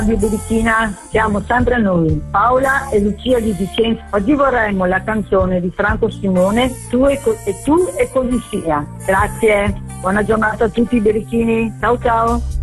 Radio Berichina, siamo sempre noi, Paola e Lucia di Vicenza. Oggi vorremmo la canzone di Franco Simone, Tu e così sia. Grazie, buona giornata a tutti i berichini, ciao ciao.